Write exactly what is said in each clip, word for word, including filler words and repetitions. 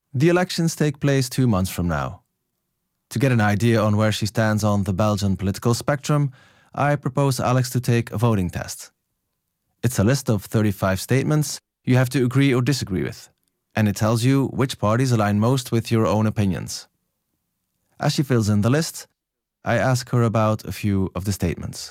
The elections take place two months from now. To get an idea on where she stands on the Belgian political spectrum, I propose Alex to take a voting test. It's a list of thirty-five statements you have to agree or disagree with, and it tells you which parties align most with your own opinions. As she fills in the list, I ask her about a few of the statements.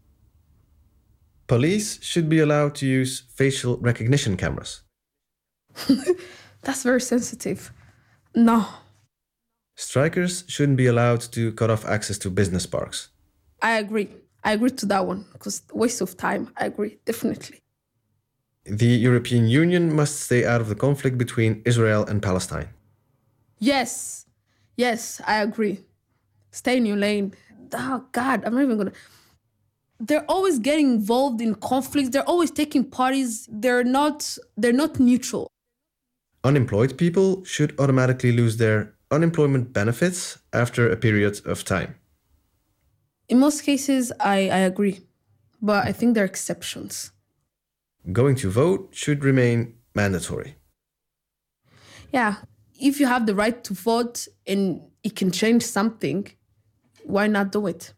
Police should be allowed to use facial recognition cameras. That's very sensitive. No. Strikers shouldn't be allowed to cut off access to business parks. I agree. I agree to that one, because waste of time. I agree, definitely. The European Union must stay out of the conflict between Israel and Palestine. Yes. Yes, I agree. Stay in your lane. Oh, God, I'm not even going to... They're always getting involved in conflicts. They're always taking parties. They're not, they're not neutral. Unemployed people should automatically lose their unemployment benefits after a period of time. In most cases, I, I agree. But I think there are exceptions. Going to vote should remain mandatory. Yeah, if you have the right to vote and it can change something, why not do it?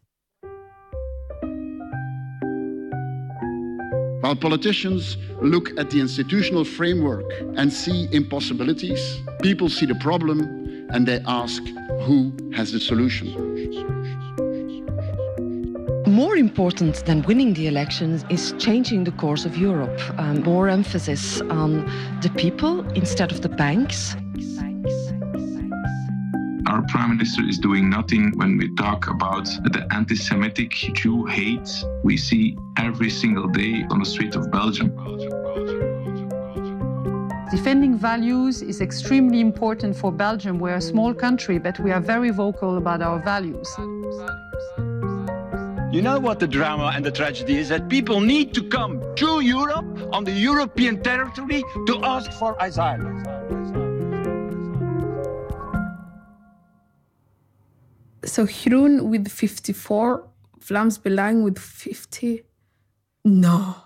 While politicians look at the institutional framework and see impossibilities, people see the problem and they ask who has the solution. More important than winning the elections is changing the course of Europe. Um, more emphasis on the people instead of the banks. Our Prime Minister is doing nothing when we talk about the anti-Semitic Jew hate we see every single day on the street of Belgium. Defending values is extremely important for Belgium. We're a small country, but we are very vocal about our values. You know what the drama and the tragedy is? That people need to come to Europe on the European territory to ask for asylum. So Groen with fifty-four, Vlaams Belang with fifty. No.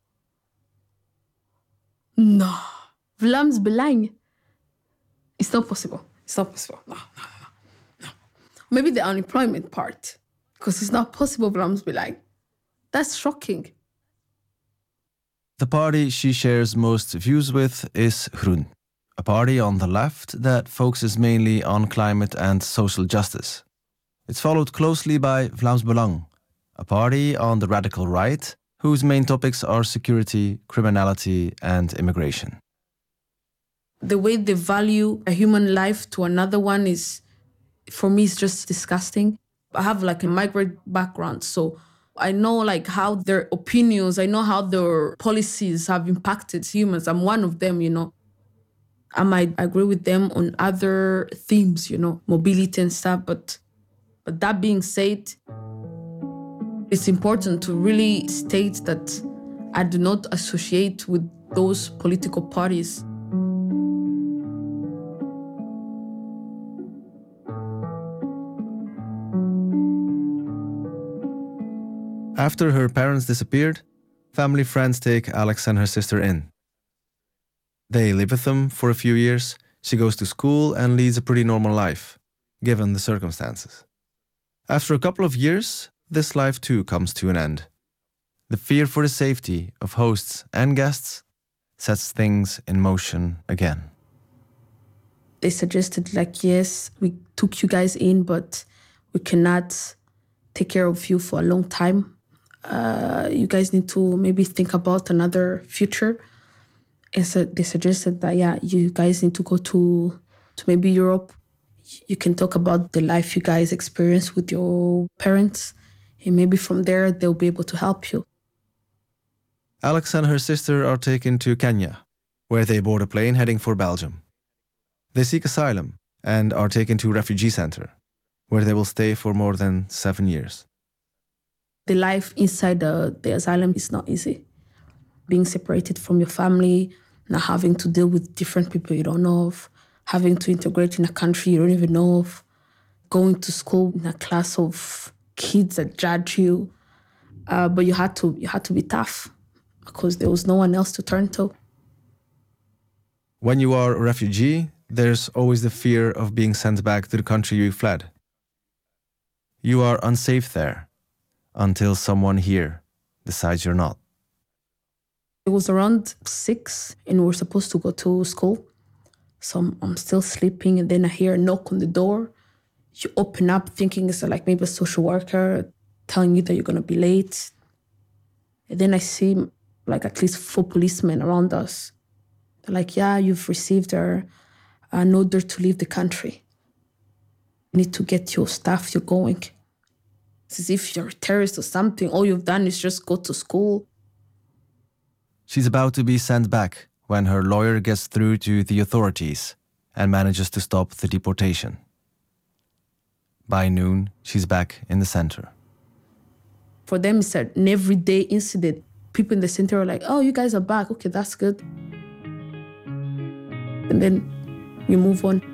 No. Vlaams Belang. It's not possible. It's not possible. No, no, no, no. Maybe the unemployment part, because it's not possible, Vlaams Belang. That's shocking. The party she shares most views with is Groen, a party on the left that focuses mainly on climate and social justice. It's followed closely by Vlaams Belang, a party on the radical right whose main topics are security, criminality, and immigration. The way they value a human life to another one is, for me, it's just disgusting. I have like a migrant background, so I know like how their opinions, I know how their policies have impacted humans. I'm one of them, you know. I might agree with them on other themes, you know, mobility and stuff, but But that being said, it's important to really state that I do not associate with those political parties. After her parents disappeared, family friends take Alex and her sister in. They live with them for a few years. She goes to school and leads a pretty normal life, given the circumstances. After a couple of years, this life too comes to an end. The fear for the safety of hosts and guests sets things in motion again. They suggested like, yes, we took you guys in, but we cannot take care of you for a long time. Uh, you guys need to maybe think about another future. And so they suggested that, yeah, you guys need to go to, to maybe Europe. You can talk about the life you guys experience with your parents, and maybe from there they'll be able to help you. Alex and her sister are taken to Kenya, where they board a plane heading for Belgium. They seek asylum and are taken to a refugee center, where they will stay for more than seven years. The life inside the, the asylum is not easy. Being separated from your family, not having to deal with different people you don't know of, having to integrate in a country you don't even know of, going to school in a class of kids that judge you. Uh, but you had to you had to be tough because there was no one else to turn to. When you are a refugee, there's always the fear of being sent back to the country you fled. You are unsafe there until someone here decides you're not. It was around six and we were supposed to go to school. So I'm, I'm still sleeping and then I hear a knock on the door. You open up thinking it's like maybe a social worker telling you that you're going to be late. And then I see like at least four policemen around us. They're like, yeah, you've received a, an order to leave the country. You need to get your stuff, you're going. It's as if you're a terrorist or something. All you've done is just go to school. She's about to be sent back when her lawyer gets through to the authorities and manages to stop the deportation. By noon, she's back in the center. For them, it's an everyday incident. People in the center are like, oh, you guys are back. Okay, that's good. And then you move on.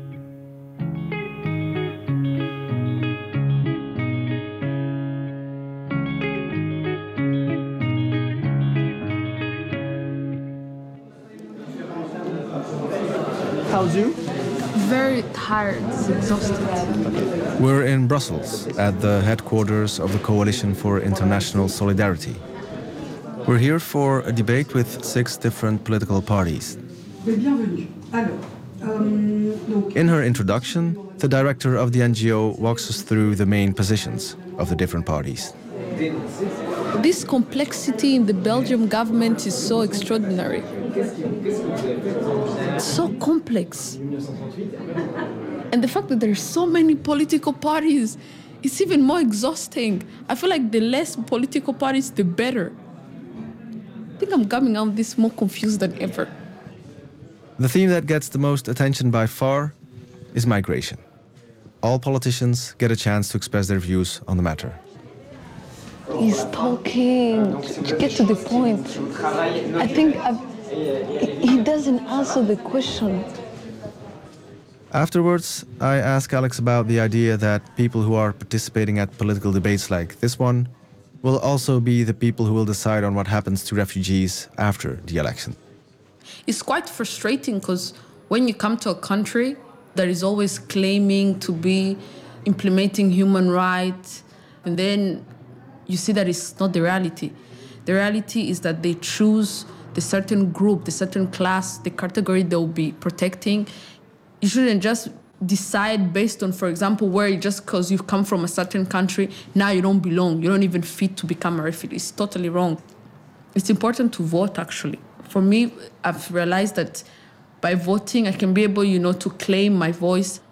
How's you? Very tired, exhausted. We're in Brussels, at the headquarters of the Coalition for International Solidarity. We're here for a debate with six different political parties. In her introduction, the director of the N G O walks us through the main positions of the different parties. This complexity in the Belgian government is so extraordinary. It's so complex. And the fact that there are so many political parties is even more exhausting. I feel like the less political parties, the better. I think I'm coming out of this more confused than ever. The theme that gets the most attention by far is migration. All politicians get a chance to express their views on the matter. He's talking. Get to the point. I think I've, he doesn't answer the question. Afterwards, I ask Alex about the idea that people who are participating at political debates like this one will also be the people who will decide on what happens to refugees after the election. It's quite frustrating because when you come to a country that is always claiming to be implementing human rights, and then you see that it's not the reality. The reality is that they choose the certain group, the certain class, the category they'll be protecting. You shouldn't just decide based on, for example, where just because you've come from a certain country, now you don't belong. You don't even fit to become a refugee. It's totally wrong. It's important to vote, actually. For me, I've realized that by voting, I can be able, you know, to claim my voice